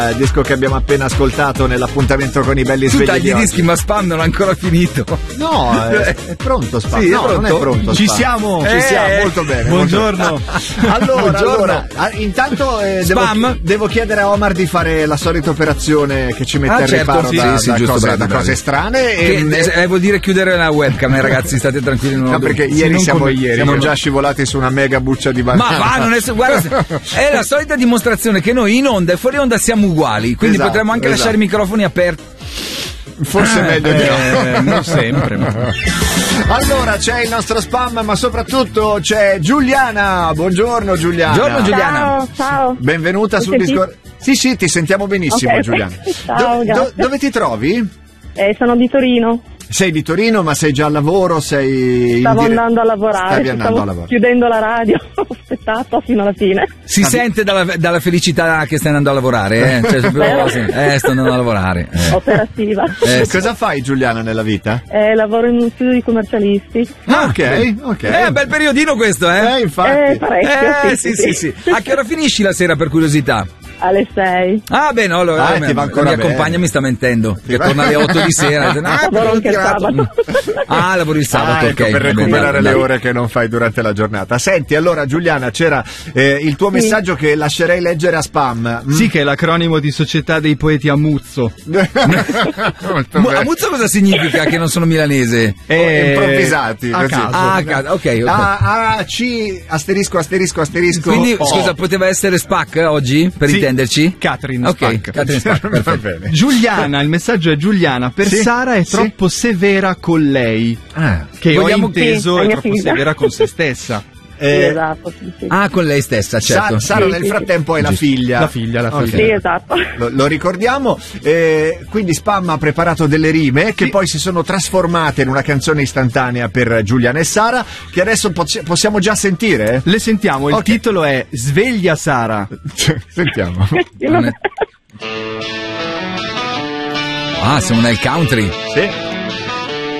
Il disco che abbiamo appena ascoltato nell'appuntamento con i belli svegli. Tu tagli i dischi, ma Spam non è ancora finito. No, è pronto Spam. Sì, no, non è pronto. Ci Spam. siamo. Ci siamo, molto bene. Buongiorno. Allora, intanto devo chiedere a Omar di fare la solita operazione che ci mette al riparo da cose strane. Vuol dire chiudere la webcam, ragazzi, state tranquilli. No, perché ieri siamo già scivolati su una mega buccia di banana. Ma va, non è, guarda, è la solita dimostrazione che noi in onda e fuori onda siamo uguali, quindi potremmo anche lasciare i microfoni aperti. Forse meglio di no. Non sempre. Allora c'è il nostro Spam, ma soprattutto c'è Giuliana. Buongiorno Giuliana. Buongiorno Giuliana. Ciao. Benvenuta sul discorso. Sì, ti sentiamo benissimo, okay. Giuliana. Ciao, dove ti trovi? Sono di Torino. Sei di Torino, ma sei già al lavoro? Stavo andando a lavorare, chiudendo la radio, ho aspettato fino alla fine. Si sente dalla felicità che stai andando a lavorare, Cioè, sto andando a lavorare. Operativa. Cosa fai, Giuliana, nella vita? Lavoro in uno studio di commercialisti. Ok. È un bel periodino questo, infatti. Parecchio, sì. A che ora finisci la sera, per curiosità? Alle 6. Ah, bene, allora ti va ancora mi bene. accompagna, mi sta mentendo. Che torna alle 8 di sera. Lavoro anche il sabato. Lavori il sabato, ecco, ok. Per recuperare le ore che non fai durante la giornata. Senti, allora Giuliana, c'era il tuo messaggio che lascerei leggere a Spam. Sì, che è l'acronimo di Società dei Poeti Amuzzo. Amuzzo cosa significa? Che non sono milanese? Improvvisati. A caso. Ok. C asterisco. Quindi, scusa, poteva essere Spac oggi, per intenderci? Catherine Spac, Va bene. Giuliana, il messaggio è Giuliana. Per Sara è troppo severa con lei. Che ho inteso è troppo severa con se stessa. Esatto, sì. Con lei stessa, certo. Sara nel frattempo è la figlia. La figlia. Okay. Sì, esatto. Lo ricordiamo. Quindi Spam ha preparato delle rime che poi si sono trasformate in una canzone istantanea per Giuliana e Sara, che adesso possiamo già sentire. Le sentiamo, il titolo è Sveglia Sara. Sentiamo. Siamo nel country. Sì.